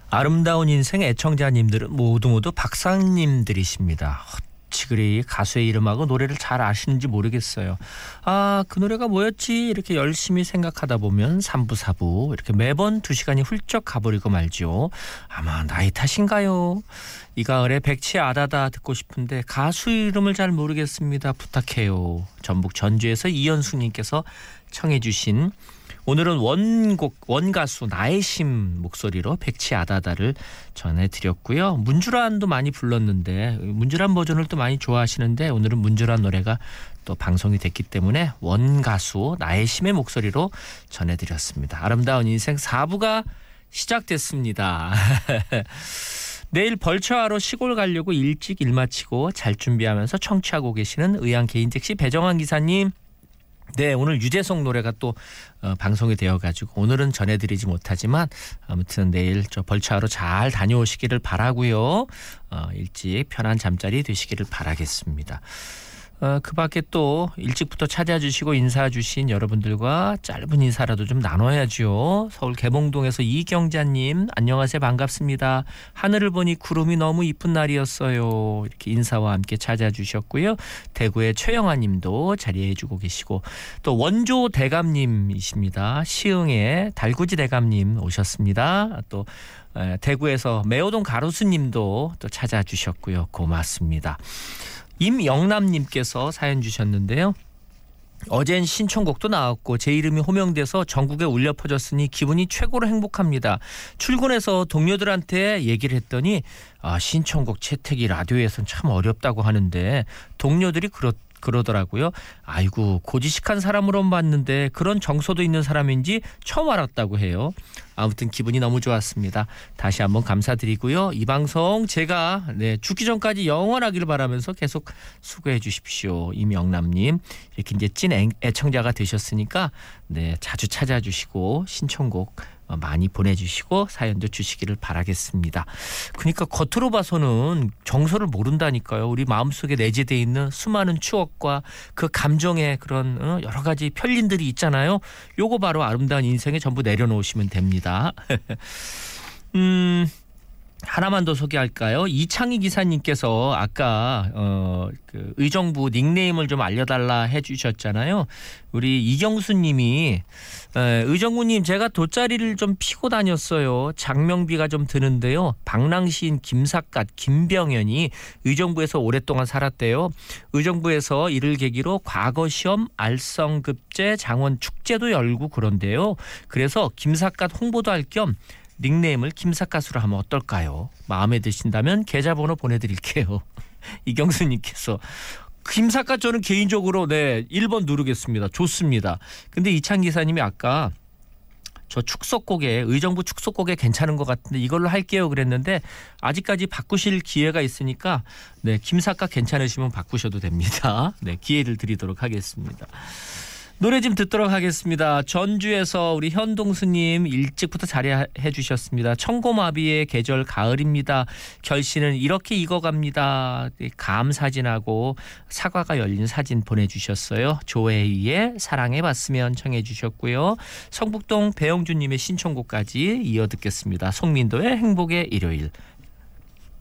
아름다운 인생 애청자님들은 모두 박사님들이십니다. 어찌 가수의 이름하고 노래를 잘 아시는지 모르겠어요. 그 노래가 뭐였지? 이렇게 열심히 생각하다 보면 3부, 4부 이렇게 매번 2시간이 훌쩍 가버리고 말죠. 아마 나이 탓인가요? 이가을에 백치 아다다 듣고 싶은데 가수 이름을 잘 모르겠습니다. 부탁해요. 전북 전주에서 이현숙님께서 청해 주신 오늘은 원가수 나혜심 목소리로 백치 아다다를 전해드렸고요. 문주란도 많이 불렀는데 문주란 버전을 또 많이 좋아하시는데 오늘은 문주란 노래가 또 방송이 됐기 때문에 원가수 나혜심의 목소리로 전해드렸습니다. 아름다운 인생 4부가 시작됐습니다. 내일 벌초하러 시골 가려고 일찍 일 마치고 잘 준비하면서 청취하고 계시는 의향 개인택시 배정환 기사님. 네, 오늘 유재석 노래가 또 방송이 되어가지고 오늘은 전해드리지 못하지만 아무튼 내일 저 벌초하러 잘 다녀오시기를 바라고요. 일찍 편한 잠자리 되시기를 바라겠습니다. 그 밖에 또 일찍부터 찾아주시고 인사 주신 여러분들과 짧은 인사라도 좀 나눠야죠. 서울 개봉동에서 이경자님 안녕하세요, 반갑습니다. 하늘을 보니 구름이 너무 이쁜 날이었어요. 이렇게 인사와 함께 찾아주셨고요. 대구의 최영아님도 자리해주고 계시고 또 원조 대감님이십니다. 시흥의 달구지 대감님 오셨습니다. 또 대구에서 매호동 가로수님도 또 찾아주셨고요. 고맙습니다. 임영남님께서 사연 주셨는데요. 어젠 신청곡도 나왔고 제 이름이 호명돼서 전국에 울려 퍼졌으니 기분이 최고로 행복합니다. 출근해서 동료들한테 얘기를 했더니 신청곡 채택이 라디오에선 참 어렵다고 하는데 동료들이 그러더라고요. 아이고 고지식한 사람으로 봤는데 그런 정서도 있는 사람인지 처음 알았다고 해요. 아무튼 기분이 너무 좋았습니다. 다시 한번 감사드리고요. 이 방송 제가 죽기 전까지 영원하기를 바라면서 계속 수고해 주십시오. 임영남님 이렇게 이제 찐 애청자가 되셨으니까 자주 찾아주시고 신청곡 많이 보내주시고 사연도 주시기를 바라겠습니다. 그러니까 겉으로 봐서는 정서를 모른다니까요. 우리 마음속에 내재되어 있는 수많은 추억과 그 감정의 그런 여러 가지 편린들이 있잖아요. 요거 바로 아름다운 인생에 전부 내려놓으시면 됩니다. 하나만 더 소개할까요? 이창희 기사님께서 아까 그 의정부 닉네임을 좀 알려달라 해주셨잖아요. 우리 이경수 님이 의정부님 제가 돗자리를 좀 피고 다녔어요. 장명비가 좀 드는데요. 방랑시인 김삿갓 김병현이 의정부에서 오랫동안 살았대요. 의정부에서 이를 계기로 과거시험 알성급제 장원 축제도 열고 그런데요. 그래서 김삿갓 홍보도 할 겸 닉네임을 김삿갓으로 하면 어떨까요? 마음에 드신다면 계좌번호 보내드릴게요. 이경수님께서 김삿갓 저는 개인적으로 1번 누르겠습니다. 좋습니다. 근데 이창 기사님이 아까 저 축소곡에 의정부 축소곡에 괜찮은 것 같은데 이걸로 할게요 그랬는데 아직까지 바꾸실 기회가 있으니까 김삿갓 괜찮으시면 바꾸셔도 됩니다. 기회를 드리도록 하겠습니다. 노래 좀 듣도록 하겠습니다. 전주에서 우리 현동수님 일찍부터 자리해 주셨습니다. 청고마비의 계절 가을입니다. 결실은 이렇게 익어갑니다. 감 사진하고 사과가 열린 사진 보내주셨어요. 조혜희의 사랑해봤으면 청해 주셨고요. 성북동 배영준님의 신청곡까지 이어 듣겠습니다. 송민도의 행복의 일요일.